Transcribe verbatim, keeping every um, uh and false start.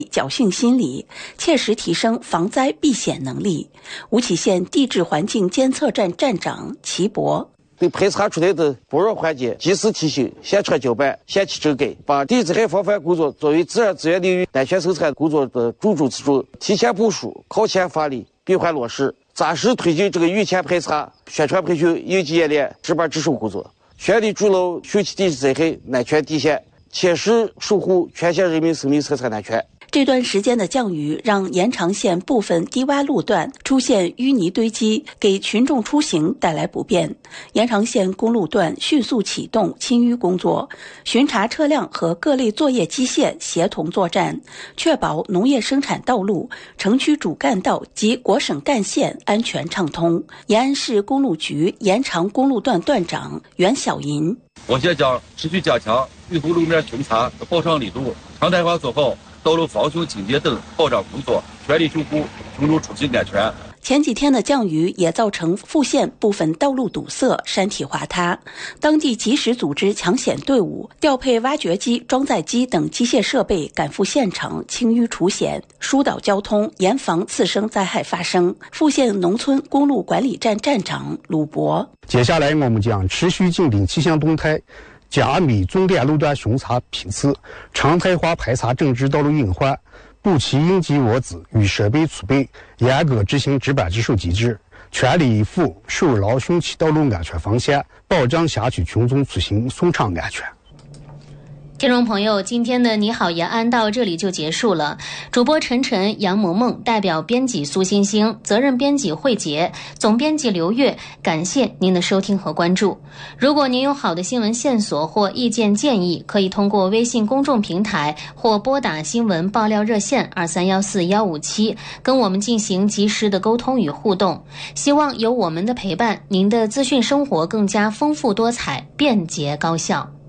侥幸心理，切实提升防灾避险能力。吴起县地质环境监测站站长齐博。 对排查出来的不良环节及时提醒，现场交办，限期整改，把地质害防范工作作为自然资源领域安全生产工作的重中之重，提前部署，靠前发力，闭环落实，扎实推进这个预前排查、宣传培训、应急演练、值班值守工作，全力筑牢汛期地质灾害安全底线，切实守护全县人民生命财产安全。 这段时间的降雨让延长县部分低洼路段出现淤泥堆积，给群众出行带来不便。延长县公路段迅速启动清淤工作，巡查车辆和各类作业机械协同作战，确保农业生产道路、城区主干道及国省干线安全畅通。延安市公路局延长公路段段长袁小银： 我县将持续加强预后路面巡查的保障力度，常态化做好道路防汛清洁等保障工作，全力守护群众出行安全。 前几天的降雨也造成富县部分道路堵塞、山体滑塌，当地及时组织抢险队伍，调配挖掘机、装载机等机械设备赶赴现场清淤除险，疏导交通，严防次生灾害发生。富县农村公路管理站站长鲁博： 接下来我们将持续紧盯气象动态，加密重点路段巡查批次，常态化排查整治道路隐患，补齐应急物资与设备储备，严格执行值班值守机制，全力以赴守牢汛期道路安全防线，保障辖区群众出行顺畅安全。 听众朋友，今天的你好延安到这里就结束了。主播陈晨、杨萌萌，代表编辑苏星星，责任编辑慧杰，总编辑刘月，感谢您的收听和关注。如果您有好的新闻线索或意见建议，可以通过微信公众平台或拨打新闻爆料热线二三幺四幺五七跟我们进行及时的沟通与互动。希望有我们的陪伴，您的资讯生活更加丰富多彩、便捷高效。